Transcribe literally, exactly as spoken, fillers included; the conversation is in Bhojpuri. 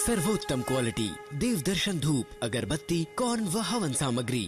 सर्वोत्तम क्वालिटी देव दर्शन धूप, अगरबत्ती, कौन व हवन सामग्री।